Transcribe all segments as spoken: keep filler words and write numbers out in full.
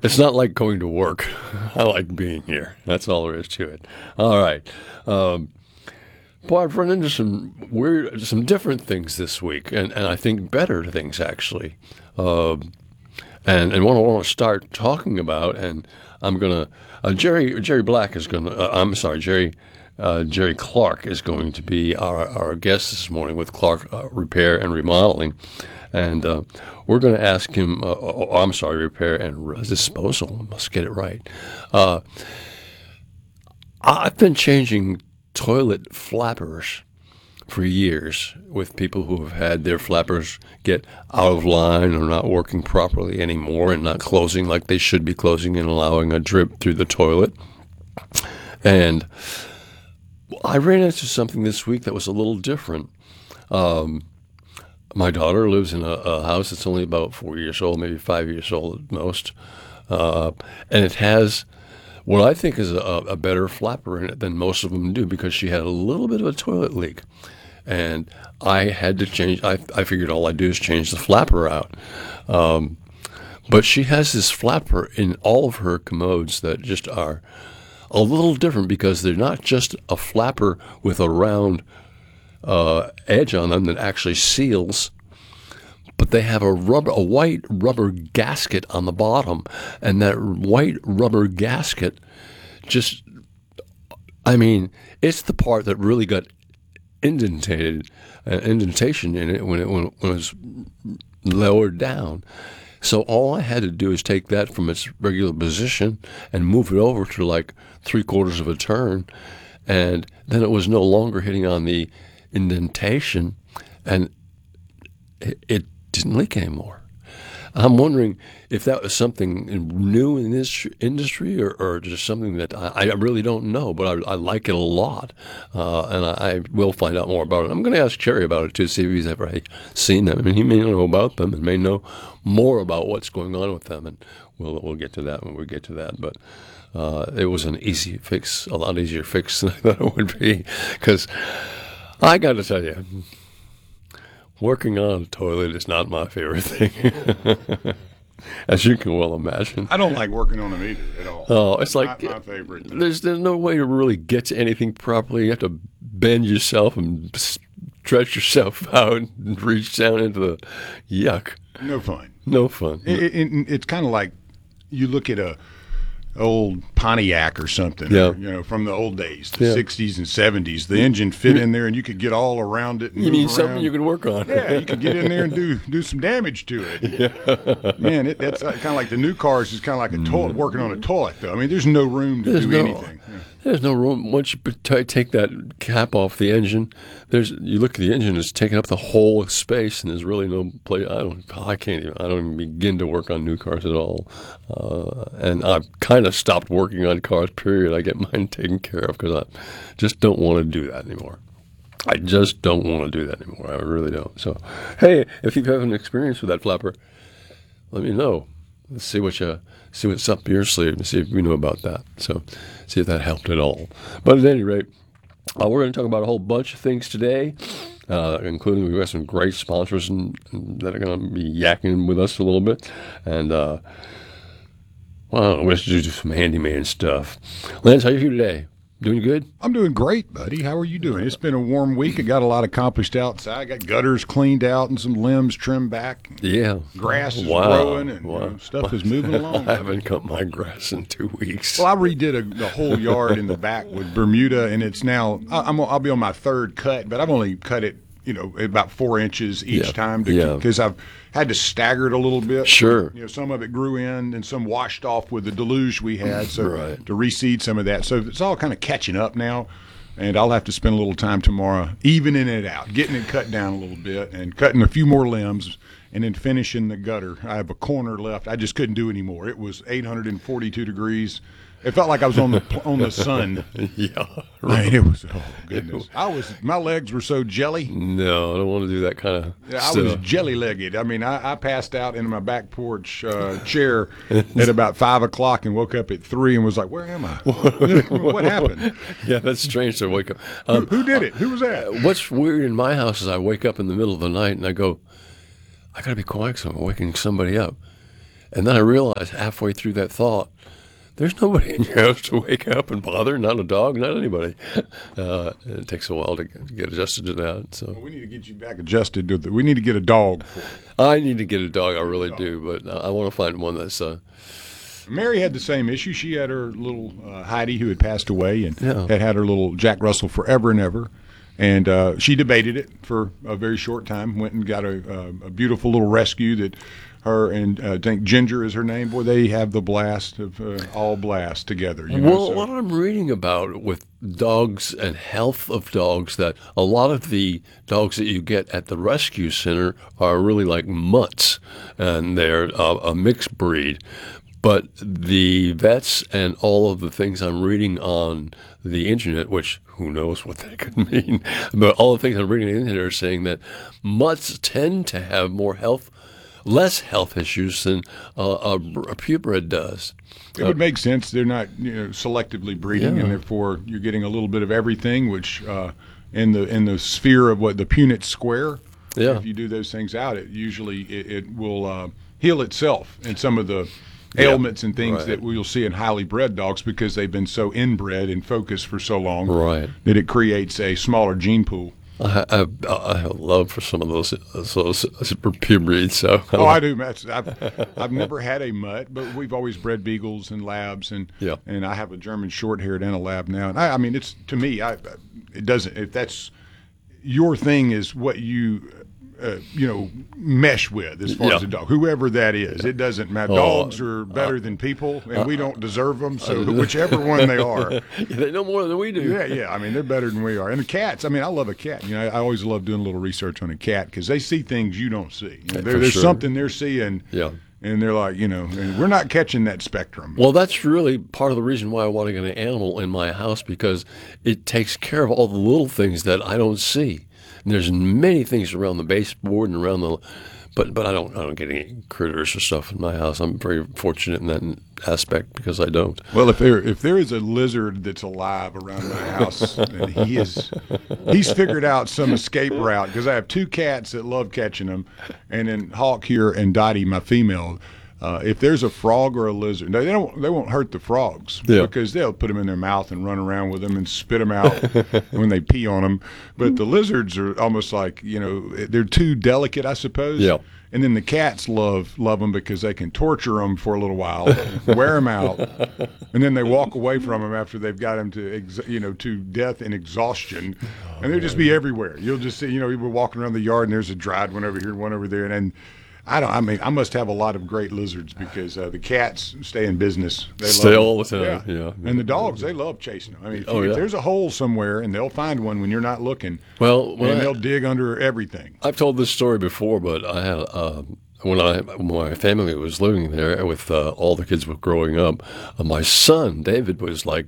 It's not like going to work. I like being here. That's all there is to it. All right. Um, boy, I've run into some weird, some different things this week, and, and I think better things, actually. Um, and, and what I want to start talking about, and I'm going to, uh, Jerry Jerry Black is going to, uh, I'm sorry, Jerry uh, Jerry Clark is going to be our, our guest this morning with Clark uh, Repair and Remodeling. And uh, we're going to ask him, uh, oh, I'm sorry, repair and disposal. I must get it right. Uh, I've been changing toilet flappers for years with people who have had their flappers get out of line or not working properly anymore and not closing like they should be closing and allowing a drip through the toilet. And I ran into something this week that was a little different. Um, My daughter lives in a, a house that's only about four years old, maybe five years old at most. Uh, and it has what I think is a, a better flapper in it than most of them do because she had a little bit of a toilet leak. And I had to change, I, I figured all I do is change the flapper out. Um, but she has this flapper in all of her commodes that just are a little different because they're not just a flapper with a round Uh, edge on them that actually seals, but they have a rubber, a white rubber gasket on the bottom, and that white rubber gasket just, I mean, it's the part that really got indentated, uh, indentation in it when it, when it was lowered down. So all I had to do is take that from its regular position and move it over to like three quarters of a turn, and then it was no longer hitting on the indentation, and it, it didn't leak anymore. I'm wondering if that was something new in this industry or, or just something that I, I really don't know, but I, I like it a lot, uh, and I, I will find out more about it. I'm going to ask Jerry about it, too, see if he's ever seen them. I mean, he may know about them and may know more about what's going on with them, and we'll, we'll get to that when we get to that, but uh, it was an easy fix, a lot easier fix than I thought it would be, because I got to tell you, working on a toilet is not my favorite thing, as you can well imagine. I don't like working on them either at all. Oh, it's like not my favorite. There's there's no way to really get to anything properly. You have to bend yourself and stretch yourself out and reach down into the yuck. No fun. No fun. It, it, it's kind of like you look at a old Pontiac or something, yeah. or, you know, from the old days, the yeah. sixties and seventies. The engine fit in there, and you could get all around it. And you mean around. something you could work on? Yeah, you could get in there and do do some damage to it. Yeah. Man, it, that's kind of like the new cars is kind of like a toilet, working on a toilet, though. I mean, there's no room to there's do no, anything. Yeah. There's no room. Once you take that cap off the engine, there's you look at the engine; it's taking up the whole space, and there's really no place. I don't. I can't even. I don't even begin to work on new cars at all. Uh, and I've kind of stopped working on cars. Period. I get mine taken care of because I just don't want to do that anymore. I just don't want to do that anymore. I really don't. So, hey, if you have an experience with that flapper, let me know. Let's see what you see what's up your sleeve and see if you know about that. So, see if that helped at all. But at any rate, uh, we're going to talk about a whole bunch of things today, uh, including we've got some great sponsors and, and that are going to be yakking with us a little bit. And, uh, well, we'll do some handyman stuff. Lance, how are you today? Doing good? I'm doing great, buddy. How are you doing? It's been a warm week. I got a lot accomplished outside. I got gutters cleaned out and some limbs trimmed back. Yeah. Grass is wow. growing and wow. you know, stuff is moving along. I haven't cut my grass in two weeks. Well, I redid a, the whole yard in the back with Bermuda, and it's now, I, I'm, I'll be on my third cut, but I've only cut it, you know, about four inches each yeah. time yeah. because I've had to stagger it a little bit. Sure. You know, some of it grew in and some washed off with the deluge we had, so right. to reseed some of that. So it's all kind of catching up now, and I'll have to spend a little time tomorrow evening it out, getting it cut down a little bit and cutting a few more limbs and then finishing the gutter. I have a corner left. I just couldn't do anymore. It was eight hundred forty-two degrees. It felt like I was on the on the sun. Yeah, right. Man, it was. Oh goodness, I was. My legs were so jelly. No, I don't want to do that kind of. Yeah, I stuff. was jelly legged. I mean, I, I passed out in my back porch uh, chair at about five o'clock and woke up at three and was like, "Where am I? What happened?" Yeah, that's strange to wake up. Um, who, who did it? Who was that? What's weird in my house is I wake up in the middle of the night and I go, "I got to be quiet because I'm waking somebody up." And then I realized halfway through that thought, there's nobody in your house to wake up and bother, not a dog, not anybody. Uh, it takes a while to get adjusted to that. So well, we need to get you back adjusted to the, we need to get a dog for you. I need to get a dog, I really do, but I want to find one that's uh, Mary had the same issue. She had her little uh, Heidi, who had passed away, and Yeah. had had her little Jack Russell forever and ever. And uh, she debated it for a very short time. Went and got a, a, a beautiful little rescue that her and uh, I think Ginger is her name. Boy, they have the blast of uh, all blast together. You know, well, so. what I'm reading about with dogs and health of dogs, that a lot of the dogs that you get at the rescue center are really like mutts, and they're uh, a mixed breed. But the vets and all of the things I'm reading on the internet, which who knows what that could mean, but all the things I'm reading on the internet are saying that mutts tend to have more health, less health issues than uh, a, a purebred does. It would make sense. They're not, you know, selectively breeding, Yeah. and therefore you're getting a little bit of everything. Which uh, in the in the sphere of what the Punnett square, Yeah. if you do those things out, it usually it, it will uh, heal itself in some of the Yeah. ailments and things Right. that we'll see in highly bred dogs because they've been so inbred and focused for so long Right. that it creates a smaller gene pool. I, I, I have love for some of those, those pure breeds. So Oh, I do. That's, I've, I've never had a mutt, but we've always bred beagles and labs, and Yeah. and I have a German short-haired and a lab now. And I, I mean, it's to me, I it doesn't. If that's your thing, is what you uh, you know mesh with as far Yeah. as a dog, whoever that is, it doesn't matter. Oh, Dogs are better than people, and we don't deserve them. So whichever one they are. they know more than we do. Yeah, yeah. I mean, they're better than we are. And the cats, I mean, I love a cat. You know, I, I always love doing a little research on a cat because they see things you don't see. You know, there, For there's sure. something they're seeing, Yeah. and they're like, you know, and we're not catching that spectrum. Well, that's really part of the reason why I want to get an animal in my house, because it takes care of all the little things that I don't see. And there's many things around the baseboard and around the, but but I don't I don't get any critters or stuff in my house. I'm very fortunate in that aspect because I don't. Well, if there if there is a lizard that's alive around my house, then he is he's figured out some escape route because I have two cats that love catching them, and then Hawk here and Dottie, my female. Uh, if there's a frog or a lizard, they don't they won't hurt the frogs Yeah. because they'll put them in their mouth and run around with them and spit them out when they pee on them. But the lizards are almost like, you know, they're too delicate, I suppose. Yeah. And then the cats love love them because they can torture them for a little while, wear them out, and then they walk away from them after they've got them to ex- you know to death and exhaustion, and they'll just be everywhere. You'll just see, you know, we're walking around the yard and there's a dried one over here, one over there, and then I don't. I mean, I must have a lot of great lizards because uh, the cats stay in business. They Stay love all them. the time, yeah. And the dogs, they love chasing them. I mean, if, Oh, you- if yeah. there's a hole somewhere and they'll find one when you're not looking, Well, when and I- they'll dig under everything. I've told this story before, but I had uh, when I when my family was living there with uh, all the kids were growing up. Uh, my son David was like,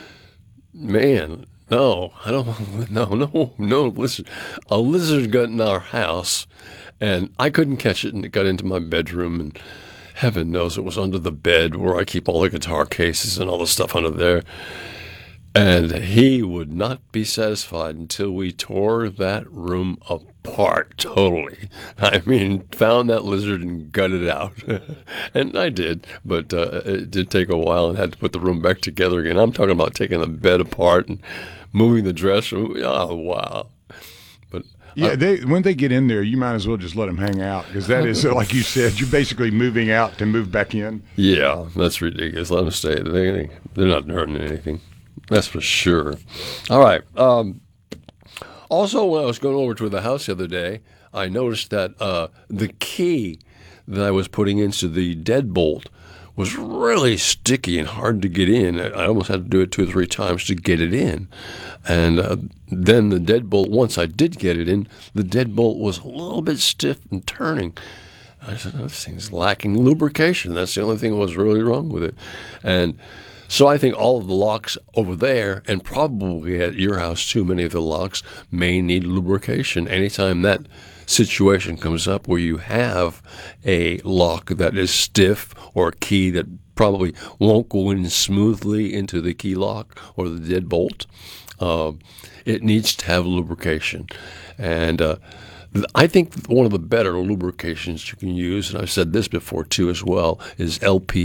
"Man, no, I don't, no, no, no. Listen, a lizard got in our house, and I couldn't catch it, and it got into my bedroom, and heaven knows it was under the bed where I keep all the guitar cases and all the stuff under there." And he would not be satisfied until we tore that room apart totally. I mean, found that lizard and gutted it out. And I did, but uh, it did take a while and had to put the room back together again. I'm talking about taking the bed apart and moving the dresser. Oh, wow. But Yeah, they when they get in there, you might as well just let them hang out because that is, like you said, you're basically moving out to move back in. yeah, that's ridiculous. Let them stay. They, they're not hurting anything. That's for sure. All right. Um, also, when I was going over to the house the other day, I noticed that uh, the key that I was putting into the deadbolt was really sticky and hard to get in. I almost had to do it two or three times to get it in. And uh, then the deadbolt, once I did get it in, the deadbolt was a little bit stiff and turning. I said, oh, this thing's lacking lubrication. That's the only thing that was really wrong with it. And so I think all of the locks over there, and probably at your house too, many of the locks may need lubrication. Anytime that situation comes up where you have a lock that is stiff or a key that probably won't go in smoothly into the key lock or the deadbolt, uh, it needs to have lubrication. And uh, I think one of the better lubrications you can use, and I've said this before too as well, is L P